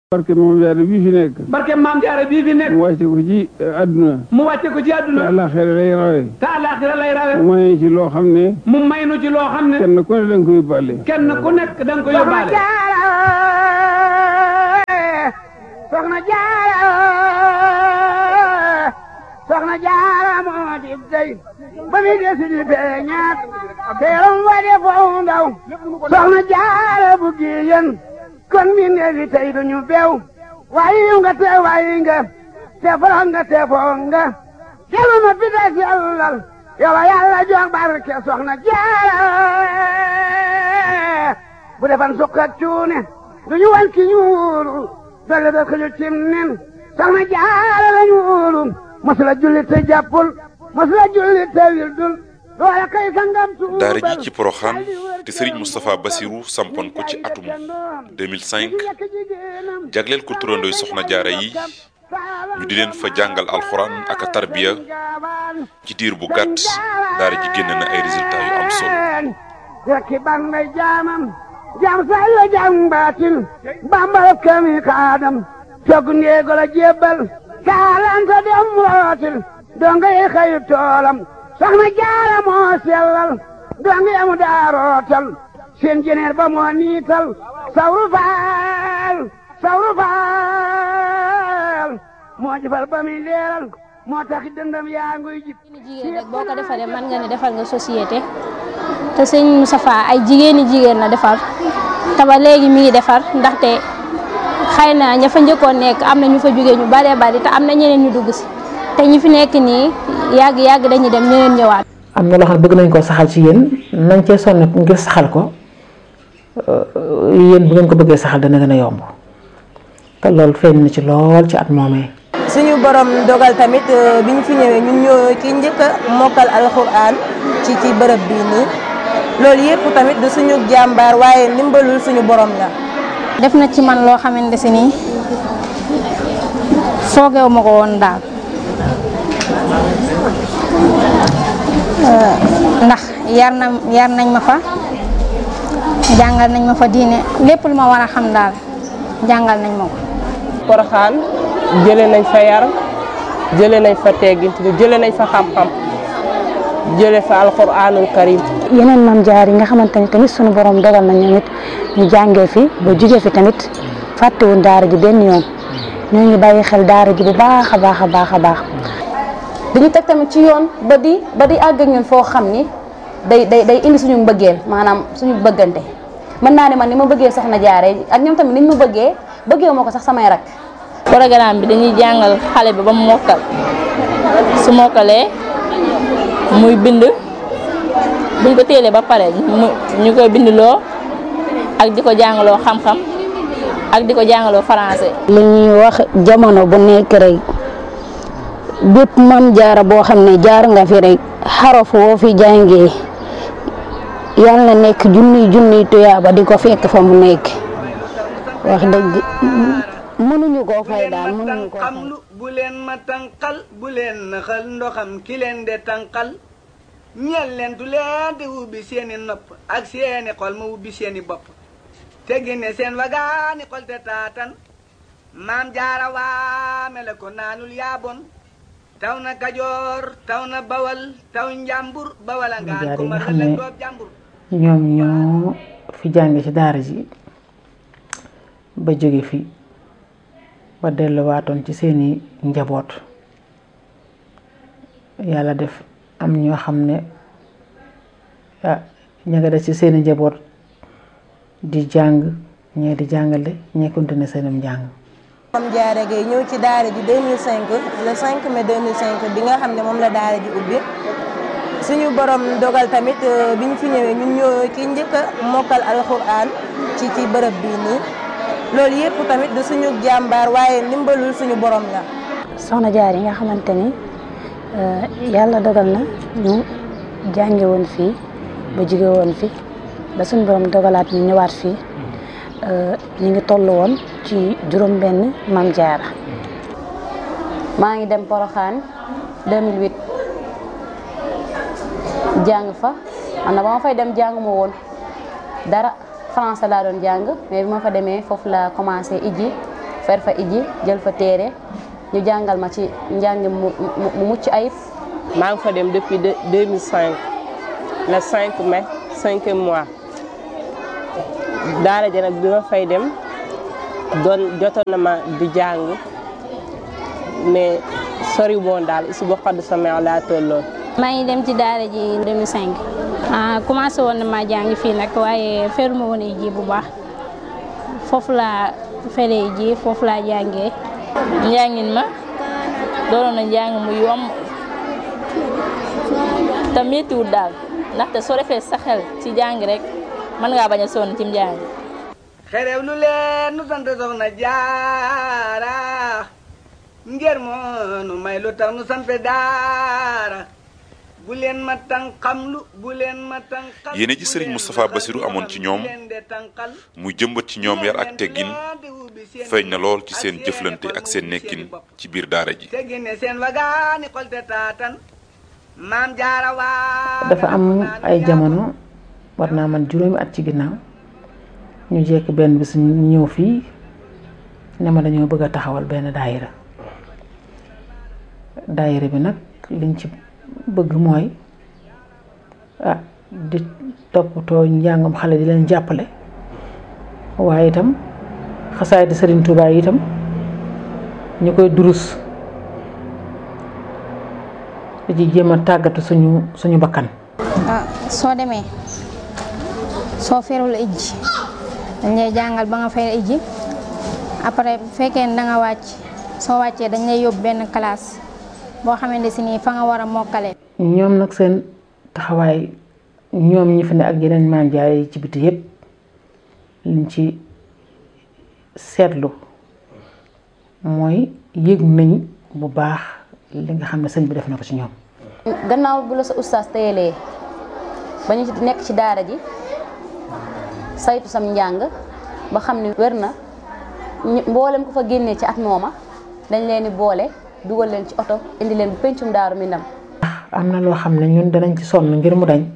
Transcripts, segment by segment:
barke Maam Jaara bii fi nekk. barke Maam Jaara bii fi nekk. mu wàcce ko ci àdduna. mu wàcce ko ci àdduna. te àllaaxira lay rawe. te àllaaxira lay rawe. mu may ci loo xam ne. mu may nu ci loo xam ne. kenn ku ne da nga ko yóbbaale. kenn ku nekk da nga ko yóbbaale. Soxna Jaara Soxna Jaara moo di dey ba mi desi di feeñaat teeram wa de foo ndaw Soxna Jaara bu giyen kon mi neefi tey duñu beew waayi nga te waayi nga te foro nga te foo nga kelu ma pita sellal yow Yàlla jox barke Soxna Jaara bu defan sukka cuune duñu wan ki ñuulu dolle da xëju cim nen Soxna Jaara la ñuulu masula julli te jàppul masula julli te wildul loola kay sangam tuubal daara ji ci Porokhane te Serigne Moustapha Bassirou sampoon ko ci atum 2005 jagleel ko turandooy Soxna Jaara yi ñu di leen fa jàngal alxuraan ak a tarbiya ci diir bu gàtt daara ji génn na ay résultats yu am solo. rekki ban ngay jaamam jaam say la jaam baatin bambal kami kaadam togg ndeego la jébbal kaalanta dem rootil donga yi xëyu toolam Soxna Jaara moo sellal donga yamu daa rootal seen jeneer ba moo niital sawru faal moo jëfal ba muy leeral moo tax dëndam yaa nguy jib jigéen rek boo ko defalee mën nga ne defal nga société te sëñ Moustapha ay jigéen la defar te ba léegi mi ngi defar ndaxte xëy na ña fa njëkkoon nekk am na ñu fa jógee ñu baree bari te am na ñeneen ñu dugg si te ñi fi nekk nii yàgg dañuy dem ñeneen ñëwaat. am na loo xam ne bëgg nañ koo saxal ci yéen nañ cee sonn ngir saxal ko yéen bu ngeen ko bëggee saxal dana gën a yomb te loolu feeñ na ci lool ci at moomee. suñu borom dogal tamit bi ñu fi ñëwee ñun ñoo ki njëkk a mokkal alxuraan ci bërëb bii nii loolu yëpp tamit du suñu jàmbaar waaye ndimbalul suñu borom la. def na ci man loo xamante si nii foogeewu ma ko woon daal ndax yar nañ ma fa jàngal nañ ma fa diine lépp lu ma war a xam daal jàngal nañ ma ko. Porokhane jëlee nañ fa yar jëlee nañ fa teggin jëlee nañ fa xam-xam jëlee fa alxuraanul karim. yeneen Maam Jaara yi nga xamante ni tamit sunu borom dogal na ñoom it ñu jàngee fi ba jugee fi tamit fàttewuñ daara ji benn yoon ñoo ngi bàyyi xel daara ji bu baax a baax. dañu teg tamit ci yoon ba di àgg ak ñun foo xam ni day indi suñu mbëggeel maanaam suñu bëggante mën naa ne man ni ma bëggee Soxna Jaara ak ñoom tamit niñ ma bëggee moo ko sax samay rak. programme bi dañuy jàngal xale bi ba mu mokkal su mokkalee muy bind buñ ko téelee ba pare ñu koy bindloo ak di ko jàngaloo xam-xam ak di ko jàngaloo français. li ñuy wax jamono bu nekk rek bépp Maam Jaara boo xam ne jaar nga fi rek xaraf woo fi jàngee yàlla na nekk junniy tuyaaba di ko fekk fa mu nekk wax dëgg mënuñu koo fay daal mënuñu koo fay. bu leen ma tànqal bu leen naxal ndoxam ki leen de tànqal ñeel leen du leen di ubbi seeni nopp ak seeni xol ma ubbi seeni bopp te génne seen wagaani xol te taatan Maam Jaara waame la ko naanul yaabon taw na Kajoor taw na Bawal taw Njàmbur Bawal a ngaan ko ma la doob Njàmbur. ñoom ñoo fi jànge ci daara ji ba jóge fi ba delluwaatoon ci seeni njaboot yàlla def am ñoo xam ne ña nga def ci seeni njaboot di jàng ñee di jàngale ñee continuer seenum njàng. Maam Jaara Gaye ñëw ci daara ji 2005 le 5 mai 2005 bi nga xam ne moom la daara ji ubbi suñu borom dogal tamit bi ñu fi ñëwee ñun ñoo ki njëkk a mokkal alxuraan ci bërëb bii nii loolu yëpp tamit du suñu jàmbaar waaye ndimbalul suñu borom la. Soxna Jaara yi nga xamante ni yàlla dogal na ñu jànge woon fii ba jóge woon fi ba suñu borom dogalaat ñu ñëwaat fii ñu ngi toll woon ci juróom-benn Maam Jaara. maa ngi dem Porokhane 2008 jàng fa man na ba ma fay dem jàng ma woon dara français laa doon jàng mais bi ma fa demee foofu la commencé ijji fer fa iji jël fa téere ñu jàngal ma ci njàng mu mucc ayib. maa ngi fa dem depuis 2005 le 5 mai 5e mois daara ja nag bi ma fay dem jotoon na ma di jàng mais sori woon daal isu ba xadd sama laa tolloon. maa ngi dem ci daara ji 2005 commencé woon na maa jàng fii nag waaye feruma woon ji bu baax foofu laa feree ji foofu laa jàngee. njàngin ma doonoon na njàng mu yomb te méttiwul daal ndaxte soo defee sa xel ci jàng rek mën ngaa bañ a sonn ci njàng. xerew lu leen nu sant soxna jaara ngir moo nu may lu tax nu sant daara bu leen ma tànqamlu bu leen ma tànqal. yéene ji Serigne Moustapha Bassirou amoon ci ñoom muy jëmbat ci ñoom yar ak teggin feeñ na lool ci seen jëflante ak seen nekkin ci biir daara ji. dafa am ay jamono war naa man juróomi at ci ginnaaw ñu jekk benn bis ñu ñëw fii ne ma dañoo bëgg a taxawal benn daayira bi nag liñ ci bëgg mooy di toppatoo njàngam xale di leen jàppale waaye itam xasaay di Serigne Touba yi itam ñu koy durus di jéem a tàggatu suñu bakkan. soo demee soo ferul ijji dañ lay jàngal ba nga fer ijji après bu fekkee ne da nga wàcc soo wàccee dañ lay yóbbu benn classe boo xamante si nii fa nga war a mokkale. ñoom nag seen taxawaay ñoom ñi fi ne ak yeneen maam jaare yi ci biti yépp liñ ci seetlu mooy yëg nañ bu baax li nga xam ne sëñ bi def na ko ci ñoom. gannaaw bu la sa ustaas teyelee ba ñu nekk ci daara ji saytu sam njàng ba xam ne wér na mboolem ko fa génnee ci at mooma dañ leen di boole dugal leen ci oto indi leen bu pencum Daaru Minam. am na loo xam ne ñun danañ ci sonn ngir mu dañ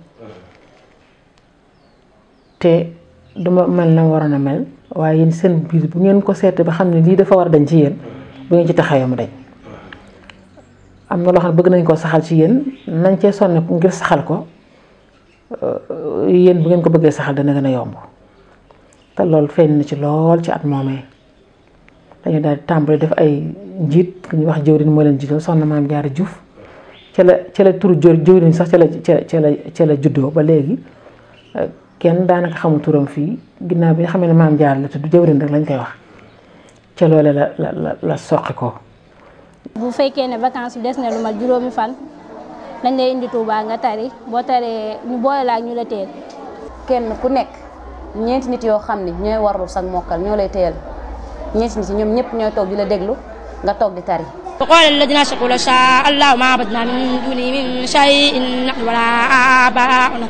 te duma mel na waroon a mel waaye yéen seen biir bu ngeen ko seetee ba xam ne lii dafa war a dañ ci yéen bu ngeen ci taxawee mu dañ. am na loo xam ne bëgg nañ koo saxal ci yéen nañ cee sonn ngir saxal ko yéen bu ngeen ko bëggee saxal dana gën a yomb te loolu feeñ na ci lool ci at moomee dañu daal di tàmbali def ay njiit ku ñuy wax jëwriñ moo leen jiital soxna Maam Jaara Juuf ca la turu jëwriñ sax ca la juddoo ba léegi kenn daanaka xamul turam fii ginnaaw bi nga xam ne Maam Jaara la tudd jëwriñ rek lañ koy wax ca loole la soqi ko. bu fekkee ne vacances des na lu mat juróomi fan dañ lay indi Touba nga tari boo taree ñu boole la ak ñu la teel. kenn ku nekk ñeenti nit yoo xam ne ñooy warlu sag mokkal ñoo lay teel ñeenti nit yi ñoom ñëpp ñooy toog di la déglu nga toog di tari. وقال الذين أشركوا لو شاء الله ما عبدنا من دونه من شيء نحن ولا آباؤنا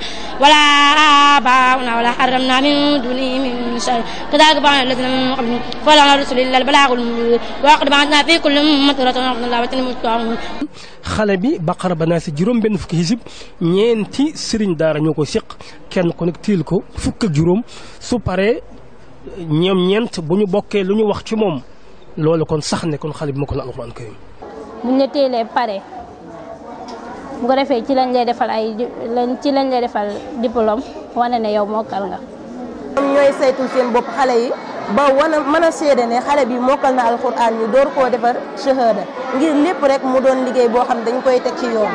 ولا حرمنا من دونه من شيء كذلك فعل الذين من قبلهم فلا رسل إلا البلاغ المبين وقد بعثنا في كل أمة رسولا أن الله وتنموا xale bi Baqara ba naa si juróom benn fukki hizib ñeenti sëriñ daara ñoo ko seq kenn ku nekk tiil ko fukk ak juróom su paree ñoom ñeent bu ñu bokkee lu ñu wax ci moom loolu kon sax ne kon xale bi ma ko na alxuraan karim buñ la teelee pare bu ko defee ci lañ lay defal diplôme wane ne yow mokkal nga. ñoom ñooy saytul seen bopp xale yi ba mën a seede ne xale bi mokkal na alxuraan ñu door koo defar shahada ngir lépp rek mu doon liggéey boo xam dañ koy teg ci yoon.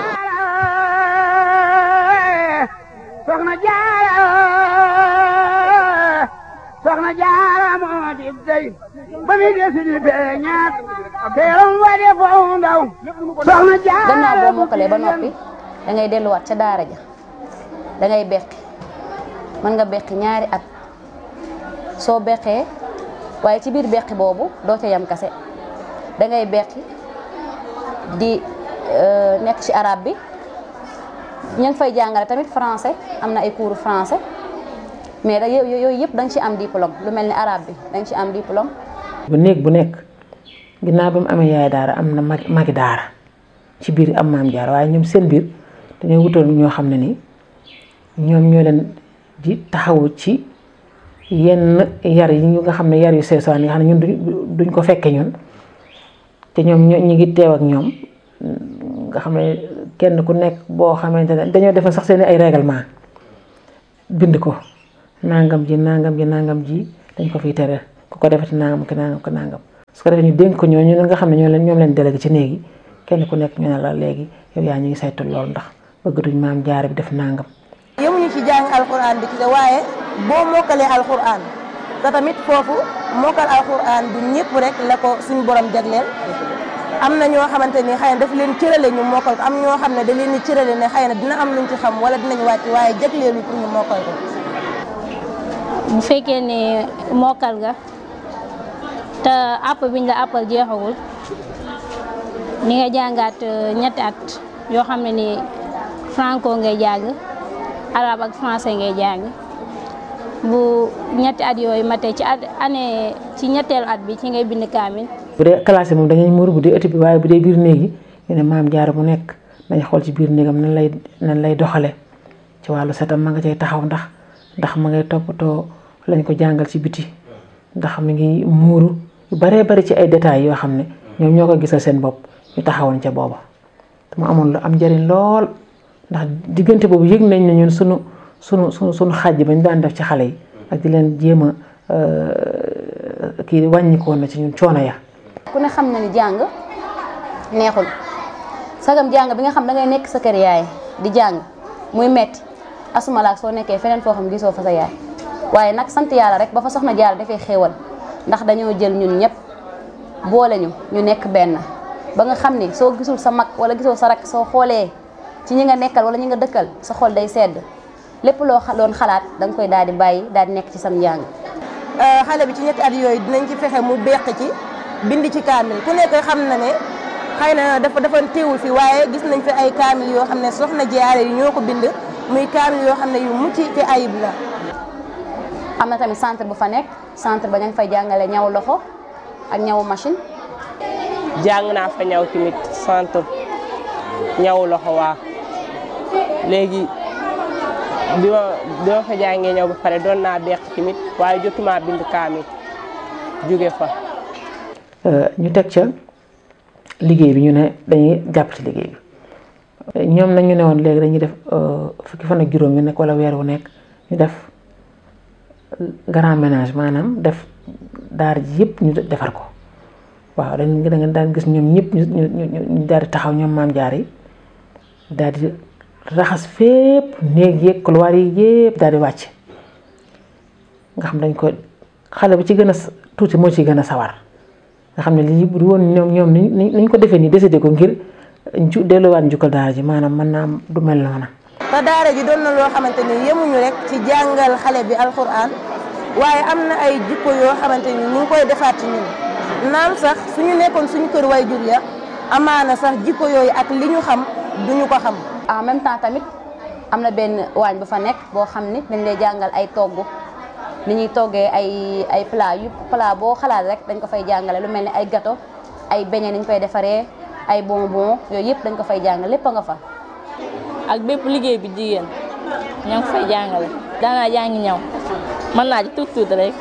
soxna jaara moo di dey ba mi desi di beñaat teeram wade foofu ndaw soxna jaara. gannaaw boo mokkalee ba noppi da ngay delluwaat ca daara ja da ngay beqi mën nga beqi ñaari at soo beqee waaye ci biir beqi boobu doo ca yam kase da ngay beqi di nekk ci arabe bi ñu ngi fay jàngale tamit français am na ay cours français. mais yooyu yëpp da nga ci am diplôme lu mel ni arabe bi da nga ci am diplôme. bu néeg bu nekk ginnaaw ba mu amee yaay daara am na magi daara ci biir am Maam Jaara waaye ñoom seen biir dañoo wutal ñoo xam ne ni ñoom ñoo leen di taxawu ci yenn yar yi nga xam ne yar yu seesaan yi nga xam ne ñun duñ ko fekke ñun te ñoom ñu ngi teew ak ñoom nga xam ne kenn ku nekk boo xamante ne dañoo defal sax seen ay règlement bind ko nangam ji dañ ko fiy tere ku ko defati nangam ki nangam ko nangam su ko defee ñu dénk ko ñooñu nga xam ne ñoom leen délégué ci néegi kenn ku nekk ñu ne la léegi yow yaa ñu ngi saytu loolu ndax bëgg duñ maam jaare bi def nangam. yemuñu ci jàng alxuraan bi ci waaye boo mokkalee alxuraan te tamit foofu mokkal alxuraan du ñëpp rek la ko suñu borom jagleel am na ñoo xamante ni xëy na daf leen cërale ñu mokkal ko am ñoo xam ne da leen di cërale ne xëy na dina am luñ ci xam wala dinañ wàcc waaye jagleelu pour ñu mokkal ko. bu fekkee ne mokkal nga te àpp biñ la àppal jeexagul ni nga jàngaat ñetti at yoo xam ne ni franco ngay jàng arabe ak français ngay jàng bu ñetti at yooyu matee ci ñetteelu at bi ci ngay bind kaamil. bu dee classe moom dañuy muur bu dee ëtt bi waaye bu dee biir néeg yi ñu ne maam jaara bu nekk dañ xool ci biir néegam nan lay doxale ci wàllu setam ma nga cay taxaw ndax ma ngay toppatoo lañ ko jàngal ci biti ndax mi ngi muuru yu baree bari ci ay détails yoo xam ne ñoom ñoo ko gisal seen bopp ñu taxawoon ca booba te mu amoon lu am njëriñ lool ndax diggante boobu yëg nañ ne ñun sunu xàjj bañ daan def ci xale yi ak di leen jéem a kii wàññikoon na ci ñun coono ya. ku ne xam na ni jàng neexul sagam jàng bi nga xam da ngay nekk sa kër yaay di jàng muy metti asumalaak soo nekkee feneen foo xam gisoo fa sa yaay waaye nag sant yàlla rek ba fa soxna Jaara dafay xéewal ndax dañoo jël ñun ñëpp boole ñu nekk benn ba nga xam ni soo gisul sa mag wala gisoo sa rak soo xoolee ci ñi nga nekkal wala ñi nga dëkkal sa xol day sedd lépp loo doon xalaat da nga koy daal di bàyyi daal di nekk ci sam njàng. xale bi ci ñetti at yooyu dinañ ci fexe mu beq ci bind ci kaamil ku nekk xam na ne xëy na dafa teewul fi waaye gis nañ fi ay kaamil yoo xam ne soxna Jaara yi ñoo ko bind muy kaamil yoo xam ne yu mucc ci ayib la. am na tamit centre bu fa nekk centre ba ña ngi fay jàngale ñaw loxo ak ñawu machine. jàng naa fa ñaw tamit centre ñaw loxo waa léegi bi ma fa jàngee ñaw ba pare doon naa beq tamit waaye jotuma bind kaamil jóge fa. ñu teg ca liggéey bi ñu ne dañuy jàpp ci liggéey bi ñoom nag ñu ne woon léegi dañuy def fukki fan ak juróom yu nekk wala weer wu nekk ñu def grand ménage maanaam def daara ji yëpp ñu defar ko waaw da nga daan gis ñoom ñëpp ñu daal di taxaw ñoom maam jaar yi daal di raxas fépp néeg yeeg couloir yi yëpp daal di wàcc nga xam dañ ko xale bu ci gën a tuuti moo ci gën a sawar nga xam ne lii bu woon ñoom niñ ko defee nii décidé ko ngir delluwaat njukkal daara ji maanaam mën naa du mel noona te daara ji doon na loo xamante ni yemuñu rek ci jàngal xale bi alxuraan waaye am na ay jikko yoo xamante ni ñu ngi koy defaat ci ñun naam sax suñu nekkoon suñu kër way jur ya amaana sax jikko yooyu ak li ñu xam duñu ko xam. en même temps tamit am na benn waañ bu fa nekk boo xam ni dañ lay jàngal ay togg ni ñuy toggee ay plat boo xalaat rek dañ ko fay jàngale lu mel ni ay gâteau ay beignet niñ koy defaree ay bonbon yooyu yëpp dañ ko fay jàngale lépp a nga fa. ak bépp liggéey bi jigéen ña ngi fay jàngale daanaa jàngi ñaw mën naa ci tuut rek.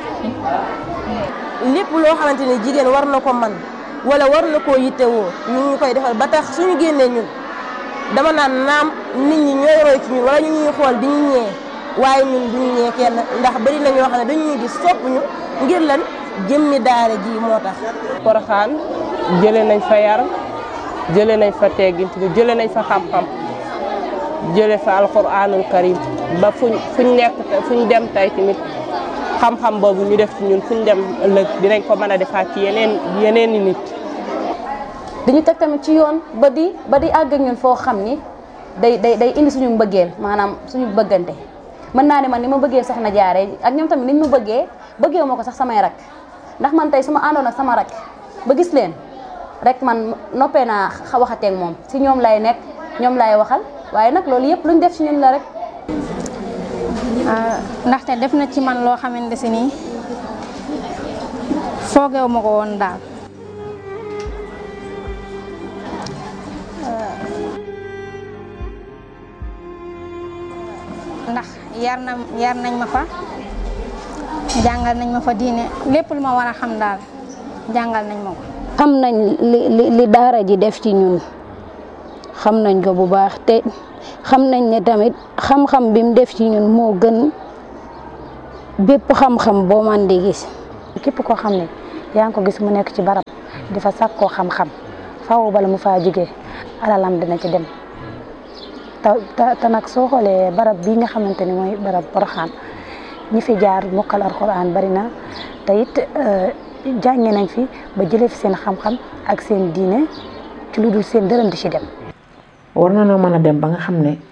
lépp loo xamante ni jigéen war na ko man wala war na koo yittewoo ñu ngi koy defal ba tax suñu génnee ñun dama naan naam nit ñi ñooy roy ci ñun wala ñu ñuy xool di ñu ñee waaye ñun duñu ñee kenn ndax bari na ñoo xam ne dañu ñuy gis sopp ñu ngir lan jëmmi daara ji moo tax. Porokhane jëlee nañ fa yar jëlee nañ fa teggin jëlee nañ fa xam-xam jëlee fa alxuraanul karim ba fuñ nekk fuñ dem tey tamit xam-xam boobu ñu def ci ñun fuñ dem ëllëg dinañ ko mën a defaat ci yeneen i nit. dañu teg tamit ci yoon ba di àgg ak ñun foo xam ni day indi suñu mbëggeel maanaam suñu bëggante mën naa ne man ni ma bëggee soxna Jaara ak ñoom tamit niñ ma bëggee ma ko sax samay rak ndax man tey su ma àndoon ak sama rak ba gis leen rek man noppee naa waxateeg moom si ñoom lay nekk ñoom lay waxal waaye nag loolu yëpp luñ def ci ñun la rek. ndaxte def na ci man loo xamante si nii foogeewu ma ko woon daal. ndax yar nañ ma fa jàngal nañ ma fa diine lépp lu ma war a xam daal jàngal nañ ma ko. xam nañ li daara ji def ci ñun xam nañ ko bu baax te xam nañ ne tamit xam-xam bi mu def ci ñun moo gën bépp xam-xam boo man di gis. képp koo xam ne yaa ngi ko gis mu nekk ci barab di fa sàkkoo xam-xam faaw bala mu faa jógee alalam dina ci dem te nag soo xoolee barab bii nga xamante ni mooy barab Porokhane ñi fi jaar mokkal alxuraan bari na te it jànge nañ fi ba jëlee fi seen xam-xam ak seen diine ci lu dul seen dërëm di ci dem. war na noo mën a dem ba nga xam ne